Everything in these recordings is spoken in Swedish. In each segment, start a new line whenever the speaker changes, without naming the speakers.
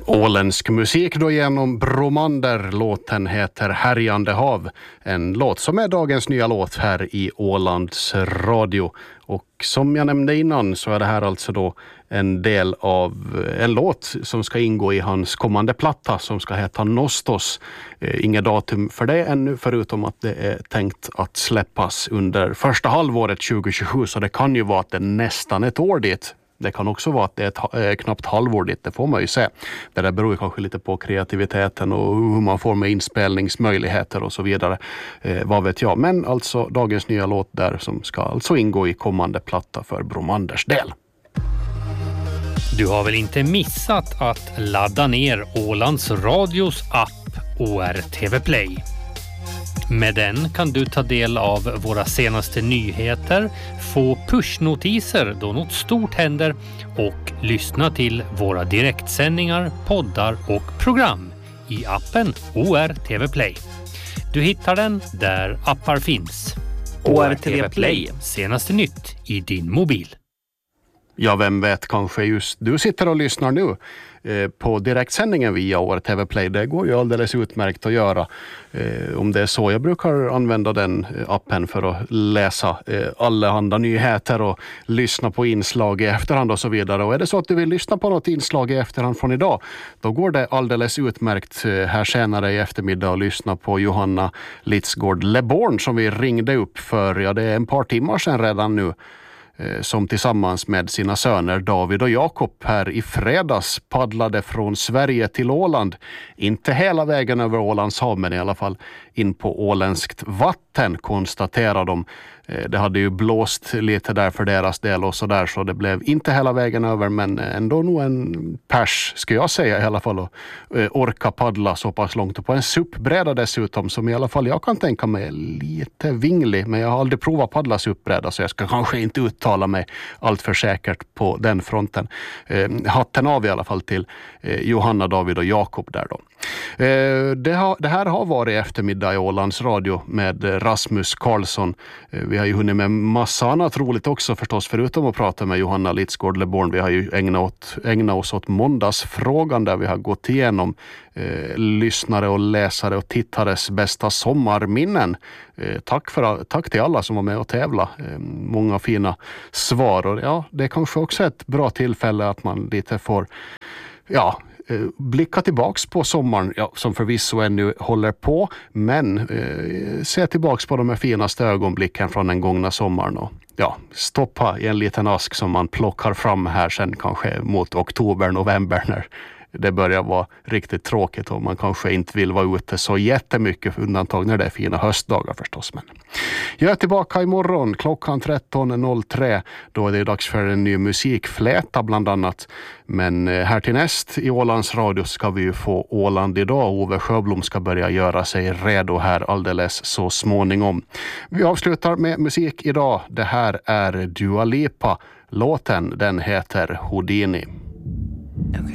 Åländsk musik då genom Bromander. Låten heter Härjande hav. En låt som är dagens nya låt här i Ålands radio. Och som jag nämnde innan så är det här alltså då en del av en låt som ska ingå i hans kommande platta som ska heta Nostos. Inga datum för det ännu förutom att det är tänkt att släppas under första halvåret 2027, så det kan ju vara att det är nästan ett år dit. Det kan också vara att det är ett knappt halvår dit, det får man ju se. Det där beror ju kanske lite på kreativiteten och hur man får med inspelningsmöjligheter och så vidare. Vad vet jag. Men alltså dagens nya låt där som ska alltså ingå i kommande platta för Bromanders del.
Du har väl inte missat att ladda ner Ålands radios app ORTV Play. Med den kan du ta del av våra senaste nyheter, få pushnotiser då något stort händer och lyssna till våra direktsändningar, poddar och program i appen ORTV Play. Du hittar den där appar finns. ORTV Play, senaste nytt i din mobil.
Ja, vem vet, kanske just du sitter och lyssnar nu på direktsändningen via ORTV Play. Det går ju alldeles utmärkt att göra om det är så. Jag brukar använda den appen för att läsa allehanda nyheter och lyssna på inslag i efterhand och så vidare. Och är det så att du vill lyssna på något inslag i efterhand från idag, då går det alldeles utmärkt här senare i eftermiddag att lyssna på Johanna Litzgård Leborn som vi ringde upp för, ja, det är en par timmar sedan redan nu, som tillsammans med sina söner David och Jakob här i fredags paddlade från Sverige till Åland. Inte hela vägen över Ålands hav, men i alla fall in på åländskt vatten, konstaterar de. Det hade ju blåst lite där för deras del och så där, så det blev inte hela vägen över, men ändå nog en pers, skulle jag säga i alla fall, och orka paddla så pass långt. Och på en suppbräda dessutom, som i alla fall jag kan tänka mig är lite vinglig, men jag har aldrig provat paddla suppbräda, så jag ska kanske inte uttala mig allt för säkert på den fronten. Hatten av i alla fall till Johanna, David och Jakob där då. Det här har varit eftermiddag i Ålands radio med Rasmus Karlsson. Vi har ju hunnit med massa annat roligt också förstås, förutom att prata med Johanna Litzgård Leborn. Vi har ju ägnat oss åt måndagsfrågan där vi har gått igenom lyssnare och läsare och tittares bästa sommarminnen. Tack till alla som var med och tävla. Många fina svar, och ja, det är kanske också ett bra tillfälle att man lite får blicka tillbaks på sommaren, som förvisso ännu håller på, men se tillbaks på de här finaste ögonblicken från den gångna sommaren och stoppa i en liten ask som man plockar fram här sen kanske mot oktober, november, när det börjar vara riktigt tråkigt och man kanske inte vill vara ute så jättemycket, undantag när det är fina höstdagar förstås. Men jag är tillbaka imorgon klockan 13.03. Då är det dags för en ny musikfläta bland annat. Men här till näst i Ålands radio ska vi ju få Åland idag. Ove Sjöblom ska börja göra sig redo här alldeles så småningom. Vi avslutar med musik idag. Det här är Dua Lipa. Låten, den heter Houdini. Okay.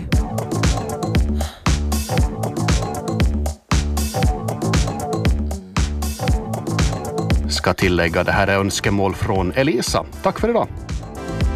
Ska tillägga, det här är önskemål från Elisa. Tack för idag.